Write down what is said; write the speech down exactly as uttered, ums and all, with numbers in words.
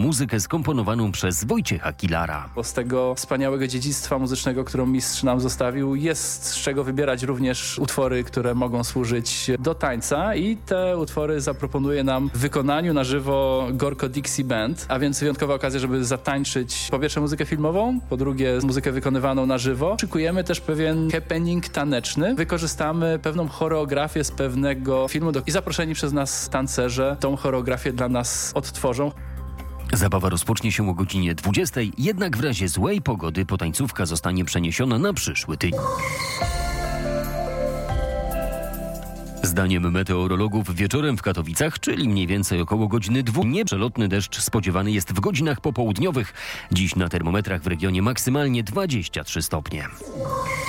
muzykę skomponowaną przez Wojciecha Kilara. Bo z tego wspaniałego dziedzictwa muzycznego, którą mistrz nam zostawił, jest z czego wybierać również utwory, które mogą służyć do tańca i te utwory zaproponuje nam w wykonaniu na żywo Gorko Dixie Band, a więc wyjątkowa okazja, żeby zatańczyć po pierwsze muzykę filmową, po drugie muzykę wykonywaną na żywo. Szykujemy też pewien happening taneczny. Wykorzystamy pewną choreografię z pewnego filmu do... i zaproszeni przez nas tancerze tą choreografię dla nas odtworzą. Zabawa rozpocznie się o godzinie dwudziestej, jednak w razie złej pogody potańcówka zostanie przeniesiona na przyszły tydzień. Zdaniem meteorologów wieczorem w Katowicach, czyli mniej więcej około godziny dwóch, nieprzelotny deszcz spodziewany jest w godzinach popołudniowych. Dziś na termometrach w regionie maksymalnie dwadzieścia trzy stopnie.